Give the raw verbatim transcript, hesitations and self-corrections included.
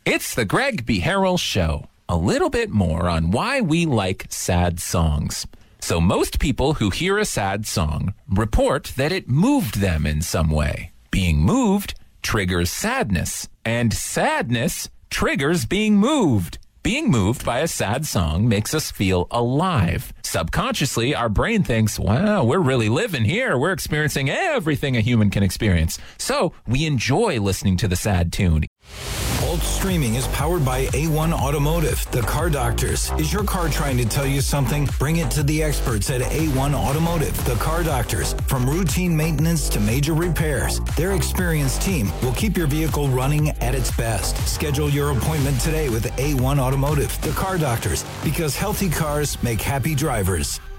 It's the Greg B. Harrell Show. A little bit more on why we like sad songs. So most people who hear a sad song report that it moved them in some way. Being moved triggers sadness, and sadness triggers being moved. Being moved by a sad song makes us feel alive. Subconsciously, our brain thinks, wow, we're really living here. We're experiencing everything a human can experience. So we enjoy listening to the sad tune. Alt Streaming is powered by A one Automotive, the car doctors. Is your car trying to tell you something? Bring it to the experts at A one Automotive, the car doctors. From routine maintenance to major repairs, their experienced team will keep your vehicle running at its best. Schedule your appointment today with A one Automotive, the car doctors, because healthy cars make happy drivers.